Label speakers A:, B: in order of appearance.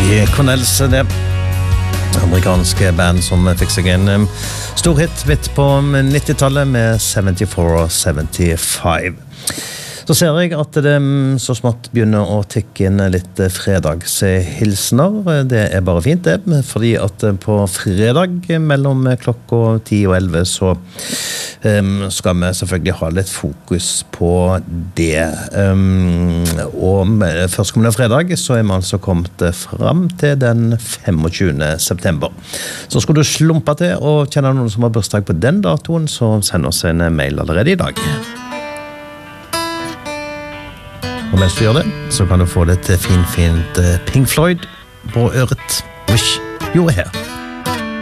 A: Cornels, det amerikanske band som fikk seg en stor hit midt på 90-tallet med 74 og 75. Så ser jeg at det så smått begynner å tikke inn litt fredagshilsner. Det bare fint det, fordi at på fredag mellom klokka 10 og 11 så skal vi selvfølgelig ha litt fokus på det. Og førstkommende fredag så vi altså kommet frem til den 25. september. Så skal du slumpe til og kjenne noen som har bursdag på den datoen, så send oss en mail allerede i dag. Og mens du gjør det, så kan du få litt fint Pink Floyd på øret. Wish you were here.